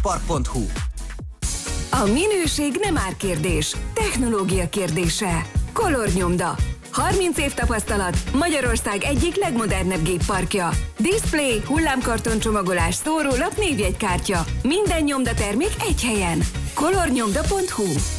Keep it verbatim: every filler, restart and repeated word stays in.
Park pont hu. A minőség nem árkérdés, technológia kérdése. Color Nyomda. harminc év tapasztalat, Magyarország egyik legmodernebb gépparkja. Display, hullámkarton csomagolás, szórólap, névjegykártya. Minden nyomdatermék egy helyen. color nyomda pont hu